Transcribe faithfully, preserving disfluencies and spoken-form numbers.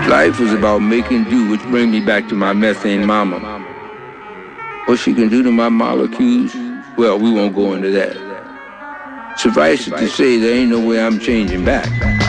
Life is about making do, which brings me back to my methane mama. What she can do to my molecules, well, we won't go into that. Suffice it to say, there ain't no way I'm changing back.